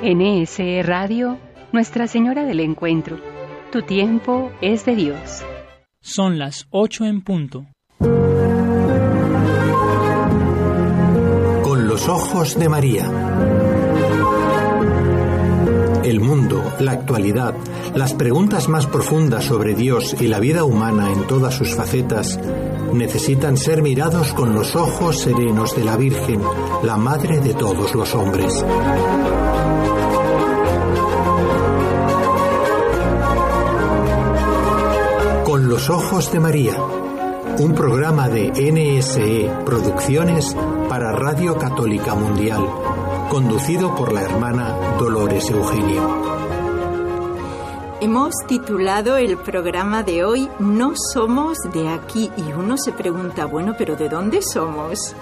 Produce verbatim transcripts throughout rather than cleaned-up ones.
N S E Radio, Nuestra Señora del Encuentro. Tu tiempo es de Dios. Son las ocho en punto. Con los ojos de María. El mundo, la actualidad, las preguntas más profundas sobre Dios y la vida humana en todas sus facetas necesitan ser mirados con los ojos serenos de la Virgen, la Madre de todos los hombres. Con los ojos de María, un programa de N S E Producciones para Radio Católica Mundial, conducido por la hermana Dolores Eugenio. Hemos titulado el programa de hoy No somos de aquí, y uno se pregunta, bueno, ¿pero de dónde somos?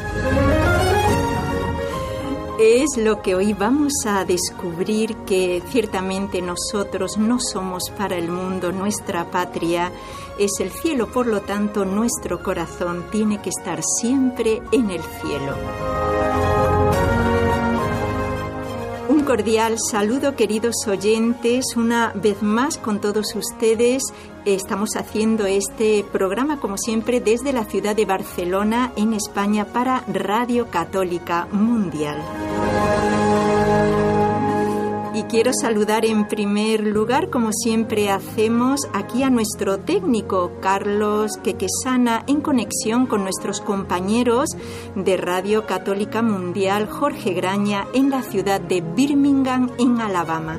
Es lo que hoy vamos a descubrir, que ciertamente nosotros no somos para el mundo, nuestra patria es el cielo, por lo tanto nuestro corazón tiene que estar siempre en el cielo. Un cordial saludo, queridos oyentes, una vez más con todos ustedes. Estamos haciendo este programa, como siempre, desde la ciudad de Barcelona, en España, para Radio Católica Mundial. Y quiero saludar en primer lugar, como siempre hacemos, aquí a nuestro técnico, Carlos Quequesana, en conexión con nuestros compañeros de Radio Católica Mundial, Jorge Graña, en la ciudad de Birmingham, en Alabama.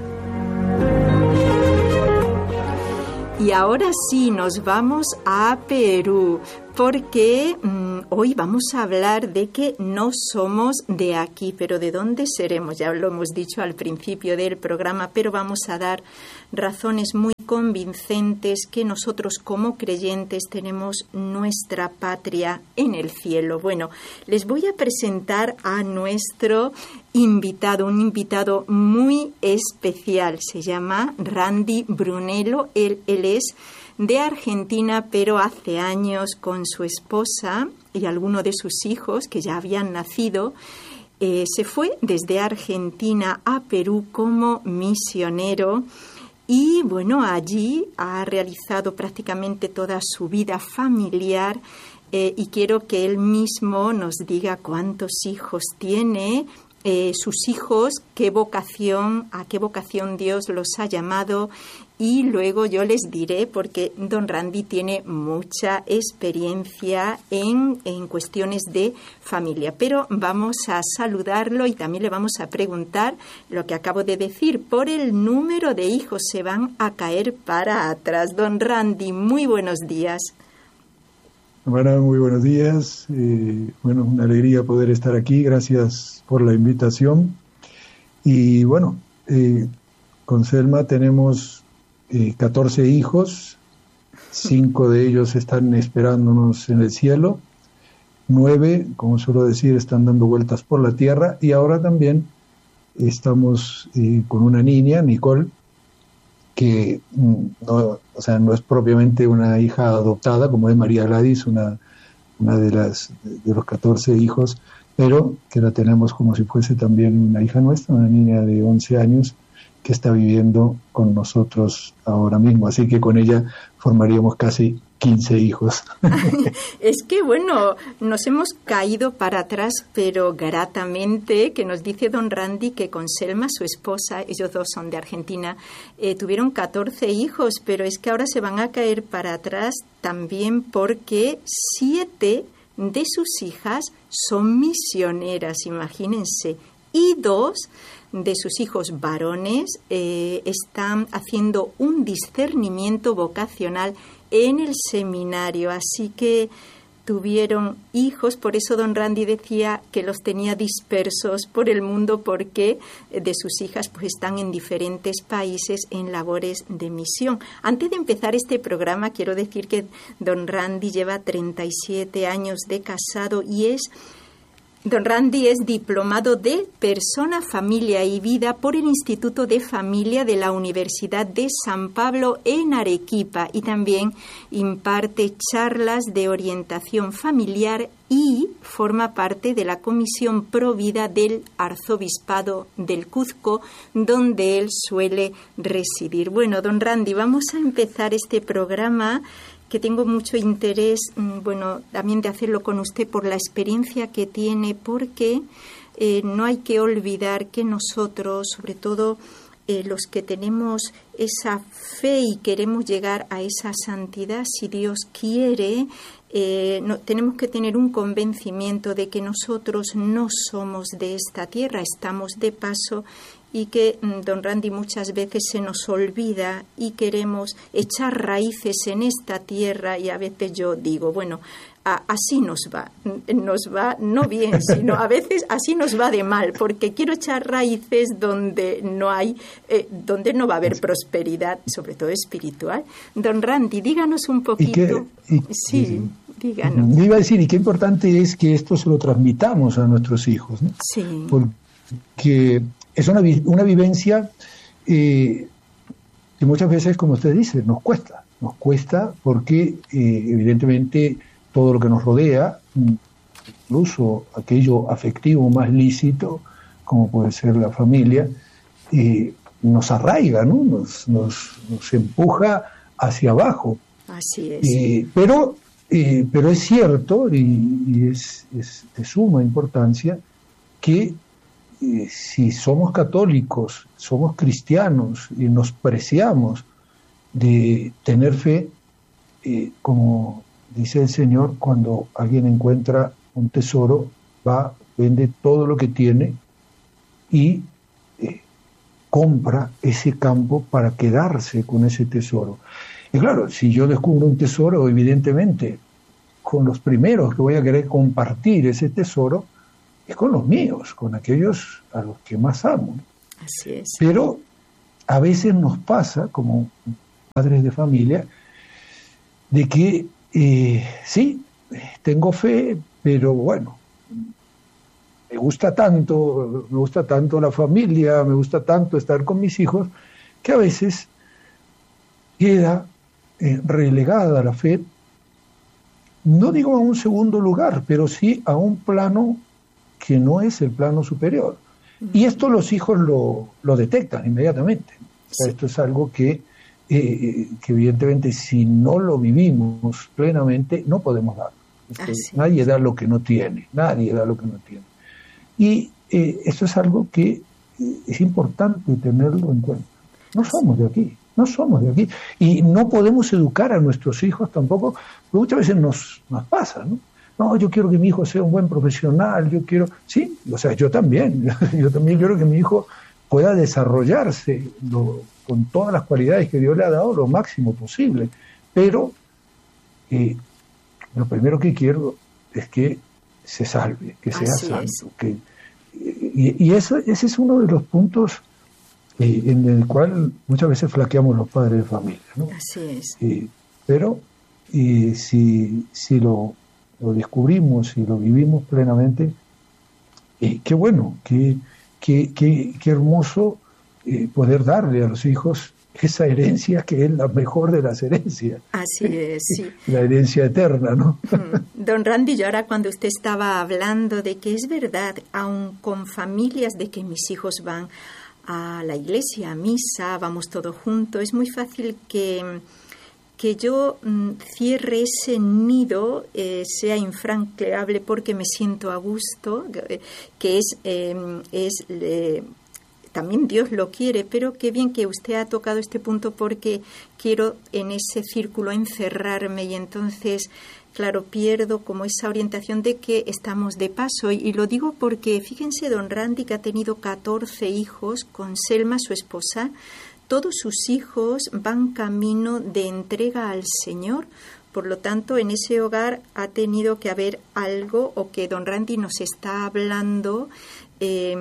Y ahora sí, nos vamos a Perú, porque mmm, hoy vamos a hablar de que no somos de aquí, pero ¿de dónde seremos? Ya lo hemos dicho al principio del programa, pero vamos a dar razones muy convincentes que nosotros como creyentes tenemos nuestra patria en el cielo. Bueno, les voy a presentar a nuestro invitado, un invitado muy especial. Se llama Randy Brunello. Él, él es de Argentina, pero hace años con su esposa y algunos de sus hijos que ya habían nacido, eh, se fue desde Argentina a Perú como misionero. Y bueno, allí ha realizado prácticamente toda su vida familiar, eh, y quiero que él mismo nos diga cuántos hijos tiene, eh, sus hijos, qué vocación, a qué vocación Dios los ha llamado, y luego yo les diré, porque don Randy tiene mucha experiencia en, en cuestiones de familia. Pero vamos a saludarlo y también le vamos a preguntar lo que acabo de decir. Por el número de hijos se van a caer para atrás. Don Randy, muy buenos días. Bueno, muy buenos días. Eh, bueno, una alegría poder estar aquí. Gracias por la invitación. Y bueno, eh, con Selma tenemos Eh, catorce hijos, cinco de ellos están esperándonos en el cielo, nueve, como suelo decir, están dando vueltas por la tierra, y ahora también estamos eh, con una niña, Nicole, que no, o sea, no es propiamente una hija adoptada, como es María Gladys, una, una de, las, de los catorce hijos, pero que la tenemos como si fuese también una hija nuestra, una niña de once años, que está viviendo con nosotros ahora mismo. Así que con ella formaríamos casi quince hijos. Es que, bueno, nos hemos caído para atrás, pero gratamente, que nos dice don Randy que con Selma, su esposa, ellos dos son de Argentina, eh, tuvieron catorce hijos, pero es que ahora se van a caer para atrás también porque siete de sus hijas son misioneras, imagínense, y dos de sus hijos varones eh, están haciendo un discernimiento vocacional en el seminario, así que tuvieron hijos. Por eso don Randy decía que los tenía dispersos por el mundo, porque de sus hijas pues están en diferentes países en labores de misión. Antes de empezar este programa, quiero decir que don Randy lleva treinta y siete años de casado y es Don Randy es diplomado de Persona, Familia y Vida por el Instituto de Familia de la Universidad de San Pablo en Arequipa, y también imparte charlas de orientación familiar y forma parte de la Comisión Provida del Arzobispado del Cuzco, donde él suele residir. Bueno, don Randy, vamos a empezar este programa que tengo mucho interés, bueno, también de hacerlo con usted por la experiencia que tiene, porque eh, no hay que olvidar que nosotros, sobre todo eh, los que tenemos esa fe y queremos llegar a esa santidad, si Dios quiere, eh, no, tenemos que tener un convencimiento de que nosotros no somos de esta tierra, estamos de paso, y que, don Randy, muchas veces se nos olvida y queremos echar raíces en esta tierra, y a veces yo digo, bueno, a, así nos va, nos va no bien, sino a veces así nos va de mal, porque quiero echar raíces donde no hay, eh, donde no va a haber prosperidad, sobre todo espiritual. Don Randy, díganos un poquito. ¿Y qué, y, sí, sí, díganos. Me iba a decir, y qué importante es que esto se lo transmitamos a nuestros hijos, ¿no? Sí. Porque es una, una vivencia eh, que muchas veces, como usted dice, nos cuesta. Nos cuesta porque, eh, evidentemente, todo lo que nos rodea, incluso aquello afectivo más lícito, como puede ser la familia, eh, nos arraiga, ¿no? Nos, nos, nos empuja hacia abajo. Así es. Eh, pero, eh, pero es cierto, y, y es, es de suma importancia, que si somos católicos, somos cristianos y nos preciamos de tener fe, eh, como dice el Señor, cuando alguien encuentra un tesoro, va, vende todo lo que tiene y eh, compra ese campo para quedarse con ese tesoro. Y claro, si yo descubro un tesoro, evidentemente, con los primeros que voy a querer compartir ese tesoro, es con los míos, con aquellos a los que más amo. Así es. Pero a veces nos pasa, como padres de familia, de que eh, sí, tengo fe, pero bueno, me gusta tanto, me gusta tanto la familia, me gusta tanto estar con mis hijos, que a veces queda eh, relegada la fe, no digo a un segundo lugar, pero sí a un plano que no es el plano superior. Y esto los hijos lo, lo detectan inmediatamente. O sea, esto es algo que, eh, que evidentemente si no lo vivimos plenamente no podemos dar. Esto, nadie da lo que no tiene, nadie da lo que no tiene. Y eh, esto es algo que eh, es importante tenerlo en cuenta. No somos de aquí, no somos de aquí. Y no podemos educar a nuestros hijos tampoco, porque muchas veces nos, nos pasa, ¿no? No, yo quiero que mi hijo sea un buen profesional, yo quiero... Sí, o sea, yo también, yo también quiero que mi hijo pueda desarrollarse lo, con todas las cualidades que Dios le ha dado lo máximo posible, pero eh, lo primero que quiero es que se salve, que sea Así santo. Es. Que, y y eso, ese es uno de los puntos eh, en el cual muchas veces flaqueamos los padres de familia, ¿no? Así es. Eh, pero eh, si, si lo... lo descubrimos y lo vivimos plenamente, eh, qué bueno, qué, qué, qué, qué hermoso eh, poder darle a los hijos esa herencia que es la mejor de las herencias. Así es, sí. La herencia eterna, ¿no? Don Randy, yo ahora cuando usted estaba hablando de que es verdad, aun con familias de que mis hijos van a la iglesia, a misa, vamos todos juntos, es muy fácil que... que yo mm, cierre ese nido, eh, sea infranqueable porque me siento a gusto, eh, que es, eh, es eh, también Dios lo quiere, pero qué bien que usted ha tocado este punto porque quiero en ese círculo encerrarme y entonces, claro, pierdo como esa orientación de que estamos de paso. Y, y lo digo porque fíjense, don Randy, que ha tenido catorce hijos con Selma, su esposa. Todos sus hijos van camino de entrega al Señor, por lo tanto, en ese hogar ha tenido que haber algo, o que don Randy nos está hablando, eh,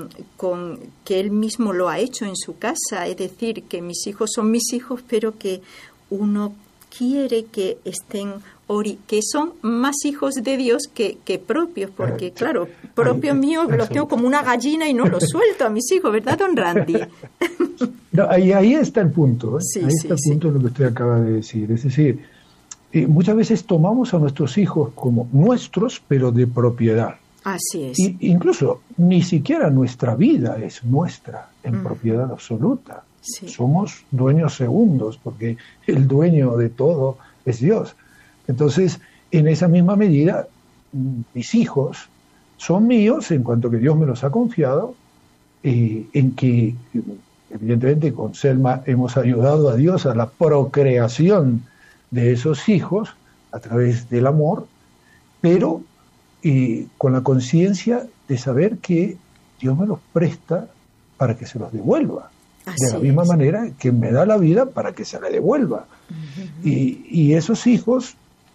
con que él mismo lo ha hecho en su casa, es decir, que mis hijos son mis hijos, pero que uno quiere que estén, ori- que son más hijos de Dios que, que propios, porque claro, propio mío los tengo como una gallina y no los suelto a mis hijos, ¿verdad, don Randy? No, ahí, ahí está el punto, ¿eh? Sí, ahí sí, está el sí. punto de lo que usted acaba de decir. Es decir, eh, muchas veces tomamos a nuestros hijos como nuestros, pero de propiedad. Así es. Y incluso ni siquiera nuestra vida es nuestra en mm. propiedad absoluta. Sí. Somos dueños segundos, porque el dueño de todo es Dios. Entonces, en esa misma medida, mis hijos son míos en cuanto que Dios me los ha confiado, eh, en que evidentemente con Selma hemos ayudado a Dios a la procreación de esos hijos a través del amor, pero eh, con la conciencia de saber que Dios me los presta para que se los devuelva. Así de la misma es. manera que me da la vida para que se la devuelva. Uh-huh. Y, y esos hijos,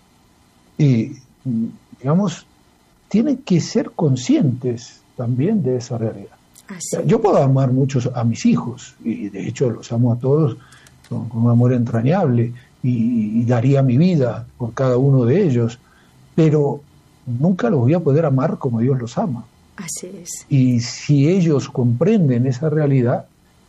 eh, digamos, tienen que ser conscientes también de esa realidad. Así. Yo puedo amar mucho a mis hijos, y de hecho los amo a todos con, con un amor entrañable, y, y daría mi vida por cada uno de ellos, pero nunca los voy a poder amar como Dios los ama. Así es. Y si ellos comprenden esa realidad,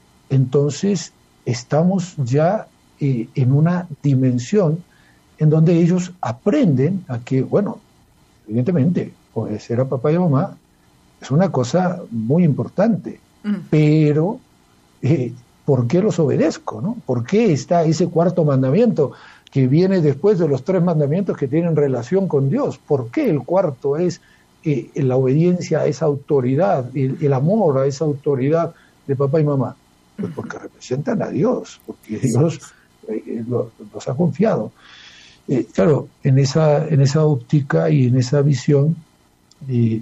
entonces estamos ya eh, en una dimensión en donde ellos aprenden a que, bueno, evidentemente, obedecer a papá y a mamá es una cosa muy importante, mm. pero eh, ¿por qué los obedezco, no? ¿Por qué está ese cuarto mandamiento que viene después de los tres mandamientos que tienen relación con Dios? ¿Por qué el cuarto es eh, la obediencia a esa autoridad, el, el amor a esa autoridad de papá y mamá? Pues porque representan a Dios, porque Dios eh, los, los ha confiado. Eh, claro, en esa, en esa óptica y en esa visión, eh,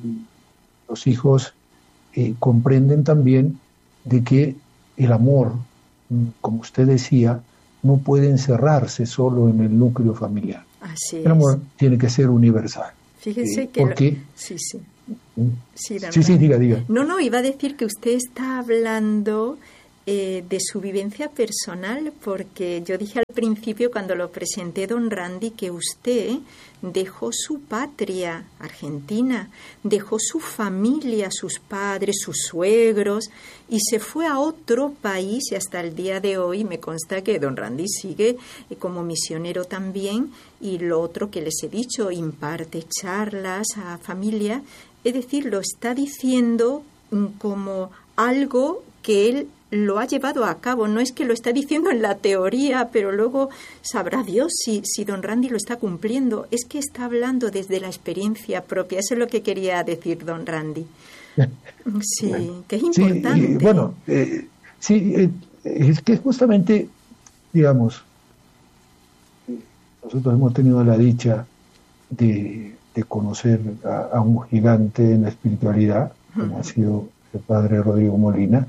los hijos eh, comprenden también de que el amor, como usted decía, no puede encerrarse solo en el núcleo familiar. Así el amor es. Tiene que ser universal. Fíjese eh, que... Porque, lo... Sí, sí. Sí, sí, sí, diga, diga. No, no, iba a decir que usted está hablando... Eh, de su vivencia personal, porque yo dije al principio cuando lo presenté, don Randy, que usted dejó su patria, Argentina, dejó su familia, sus padres, sus suegros, y se fue a otro país, y hasta el día de hoy me consta que don Randy sigue eh, como misionero también, y lo otro que les he dicho, imparte charlas a familia, es decir, lo está diciendo mm, como algo que él lo ha llevado a cabo, no es que lo está diciendo en la teoría, pero luego sabrá Dios si, si don Randy lo está cumpliendo. Es que está hablando desde la experiencia propia, eso es lo que quería decir don Randy. Sí, bueno, que es importante. Sí, bueno, eh, sí, eh, es que justamente, digamos, nosotros hemos tenido la dicha de, de conocer a, a un gigante en la espiritualidad, como uh-huh. ha sido el padre Rodrigo Molina,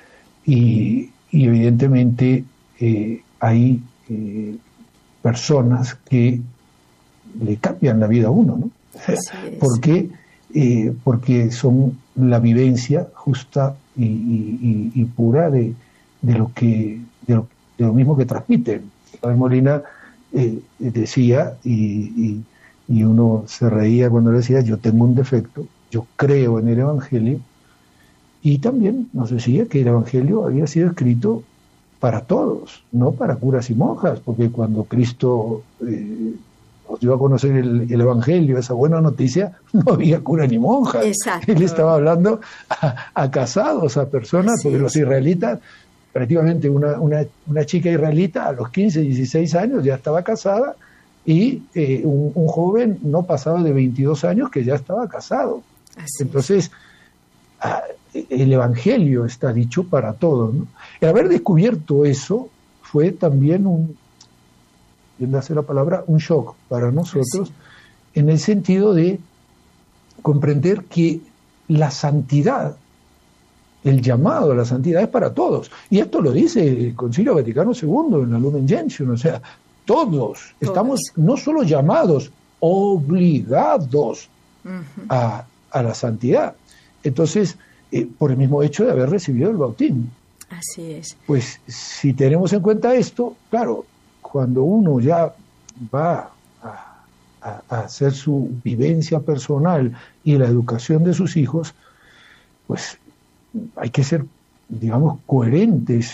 Y, y evidentemente eh, hay eh, personas que le cambian la vida a uno, ¿no? ¿Por qué? Eh, porque son la vivencia justa y, y, y pura de, de lo que de lo, de lo mismo que transmiten. El padre Molina eh, decía, y, y, y uno se reía cuando le decía, yo tengo un defecto, yo creo en el Evangelio. Y también nos decía que el Evangelio había sido escrito para todos, no para curas y monjas, porque cuando Cristo eh, nos dio a conocer el, el Evangelio, esa buena noticia, no había cura ni monjas. Exacto. Él estaba hablando a, a casados, a personas, Así porque es. Los israelitas, prácticamente una, una, una chica israelita a los quince, dieciséis años ya estaba casada, y eh, un, un joven no pasaba de veintidós años que ya estaba casado. Así Entonces, a, el Evangelio está dicho para todos, ¿no? El haber descubierto eso fue también un, entiéndase la palabra, un shock para nosotros, sí. en el sentido de comprender que la santidad, el llamado a la santidad es para todos. Y esto lo dice el Concilio Vaticano segundo en la Lumen Gentium, o sea, todos, todos. estamos no solo llamados, obligados uh-huh. a, a la santidad. Entonces, Eh, por el mismo hecho de haber recibido el bautismo. Así es. Pues si tenemos en cuenta esto, claro, cuando uno ya va a, a, a hacer su vivencia personal y la educación de sus hijos, pues hay que ser, digamos, coherentes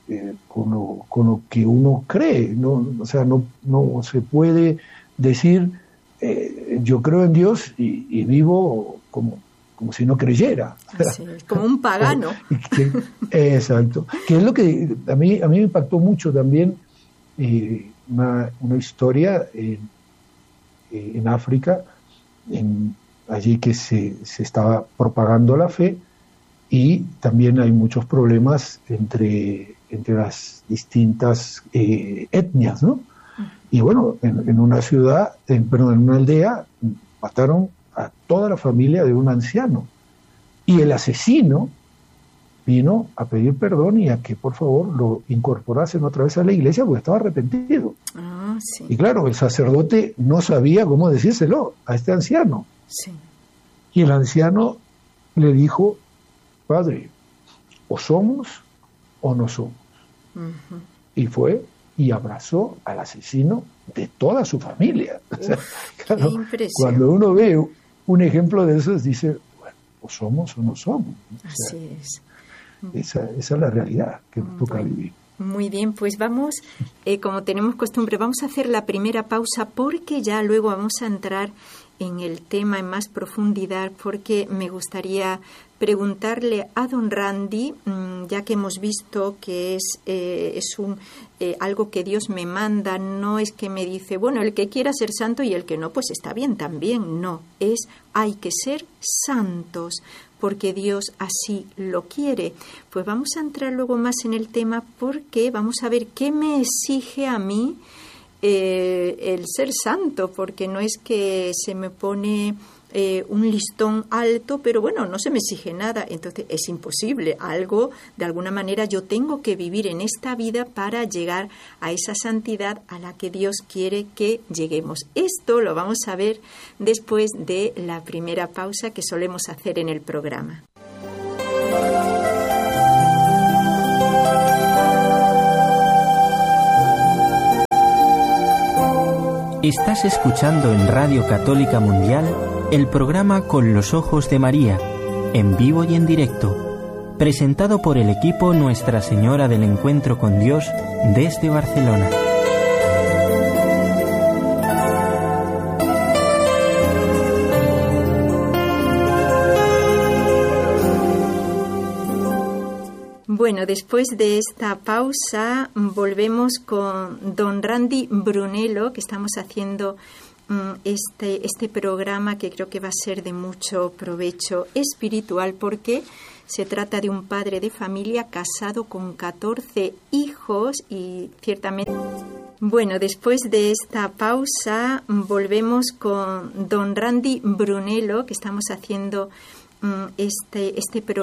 eh, con, lo, con lo que uno cree, ¿no? O sea, no, no se puede decir eh, yo creo en Dios y, y vivo como, como si no creyera. Así es, como un pagano. Que, exacto. Que es lo que a mí, a mí me impactó mucho también eh, una, una historia en, en África, en, allí que se, se estaba propagando la fe, y también hay muchos problemas entre, entre las distintas eh, etnias, ¿no? Y bueno, en, en una ciudad, en, perdón, en una aldea, mataron a toda la familia de un anciano. Y el asesino vino a pedir perdón y a que por favor lo incorporasen otra vez a la iglesia porque estaba arrepentido. Ah, sí. Y claro, el sacerdote no sabía cómo decírselo a este anciano. Sí. Y el anciano le dijo: padre, o somos o no somos. Uh-huh. Y fue y abrazó al asesino de toda su familia. Uf, o sea, claro, cuando uno ve un ejemplo de esos, dice, bueno, o somos o no somos. O sea, así es. Esa, esa es la realidad que nos toca bueno, vivir. Muy bien, pues vamos, eh, como tenemos costumbre, vamos a hacer la primera pausa porque ya luego vamos a entrar en el tema en más profundidad, porque me gustaría preguntarle a don Randy, ya que hemos visto que es, eh, es un, eh, algo que Dios me manda, no es que me dice, bueno, el que quiera ser santo y el que no, pues está bien también, no, es hay que ser santos, porque Dios así lo quiere. Pues vamos a entrar luego más en el tema porque vamos a ver qué me exige a mí eh, el ser santo, porque no es que se me pone eh, un listón alto, pero bueno, no se me exige nada, entonces es imposible. Algo, de alguna manera, yo tengo que vivir en esta vida para llegar a esa santidad a la que Dios quiere que lleguemos. Esto lo vamos a ver después de la primera pausa que solemos hacer en el programa. Estás escuchando en Radio Católica Mundial el programa Con los Ojos de María, en vivo y en directo, presentado por el equipo Nuestra Señora del Encuentro con Dios desde Barcelona. Bueno, después de esta pausa volvemos con don Randy Brunello, que estamos haciendo um, este, este programa que creo que va a ser de mucho provecho espiritual, porque se trata de un padre de familia casado con catorce hijos y ciertamente... Bueno, después de esta pausa volvemos con don Randy Brunello, que estamos haciendo um, este, este programa.